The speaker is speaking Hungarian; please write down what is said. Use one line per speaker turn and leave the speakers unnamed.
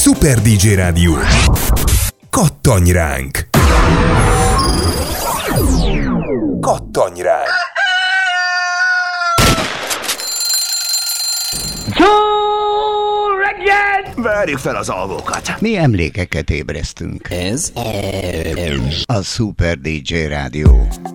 Super DJ Rádió. Kattanj ránk! Kattanj ránk!
Várjuk fel az alvókat.
Mi emlékeket ébresztünk.
Ez
a Super DJ Rádió.